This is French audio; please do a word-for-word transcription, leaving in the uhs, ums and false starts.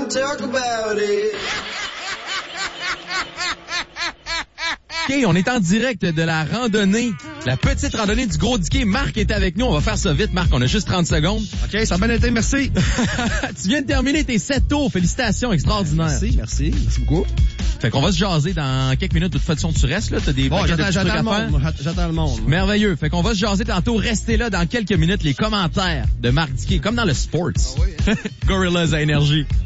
and talk about it. OK, on est en direct de la randonnée, la petite randonnée du Gros Diquet. Marc est avec nous. On va faire ça vite, Marc. On a juste trente secondes. OK, ça a bien été, merci. Tu viens de terminer tes sept tours. Félicitations, extraordinaire. Merci, merci. Merci beaucoup. Fait qu'on va se jaser dans quelques minutes. De toute façon, tu restes là. T'as des bon, paquets de j'attends, petits trucs j'attends à le faire. monde. J'attends le monde. Merveilleux. Fait qu'on va se jaser tantôt. Restez là dans quelques minutes. Les commentaires de Marc Diquet, comme dans le sports. Ah oui. Gorillaz à Énergie.